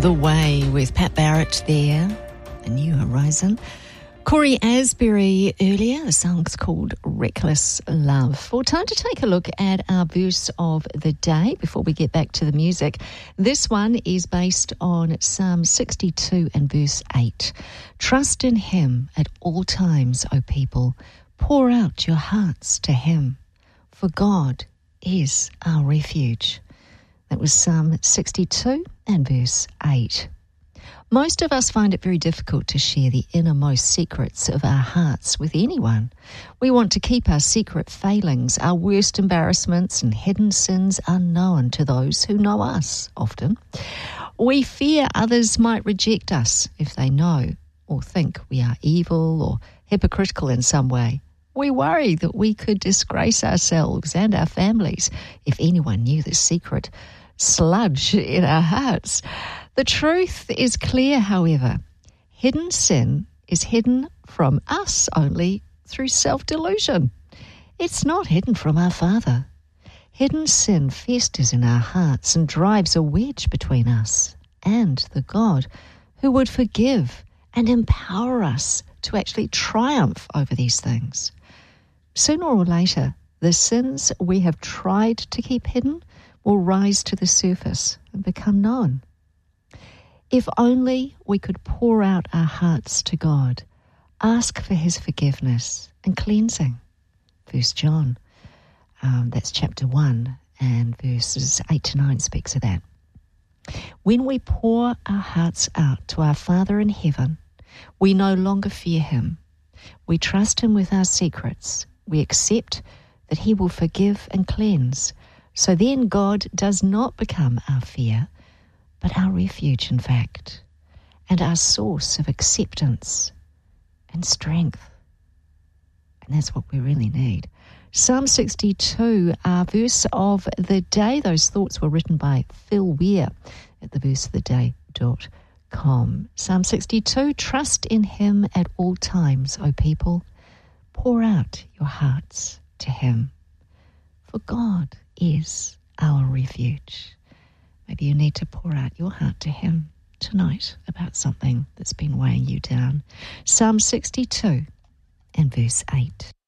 The Way with Pat Barrett there, A New Horizon. Corey Asbury earlier, the song's called Reckless Love. Well, time to take a look at our verse of the day before we get back to the music. This one is based on Psalm 62 and verse 8. Trust in him at all times, O people. Pour out your hearts to him, for God is our refuge. That was Psalm 62 and verse 8. Most of us find it very difficult to share the innermost secrets of our hearts with anyone. We want to keep our secret failings, our worst embarrassments and hidden sins unknown to those who know us often. We fear others might reject us if they know or think we are evil or hypocritical in some way. We worry that we could disgrace ourselves and our families if anyone knew the secret sludge in our hearts. The truth is clear, however. Hidden sin is hidden from us only through self-delusion. It's not hidden from our Father. Hidden sin festers in our hearts and drives a wedge between us and the God who would forgive and empower us to actually triumph over these things. Sooner or later, the sins we have tried to keep hidden will rise to the surface and become known. If only we could pour out our hearts to God, ask for his forgiveness and cleansing. 1 John, that's chapter 1, and verses 8 to 9 speaks of that. When we pour our hearts out to our Father in heaven, we no longer fear him. We trust him with our secrets. We accept that he will forgive and cleanse. So then God does not become our fear, but our refuge, in fact, and our source of acceptance and strength. And that's what we really need. Psalm 62, our verse of the day. Those thoughts were written by Phil Weir at theverseoftheday.com. Psalm 62, trust in him at all times, O people. Pour out your hearts to him, for God is our refuge. Maybe you need to pour out your heart to him tonight about something that's been weighing you down. Psalm 62 and verse 8.